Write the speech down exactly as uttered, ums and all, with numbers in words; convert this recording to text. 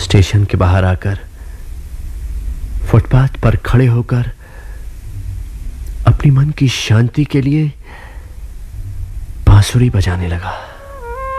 Station के बाहर आकर फुटपाथ पर खड़े होकर अपनी मन की शांति के लिए बांसुरी बजाने लगा।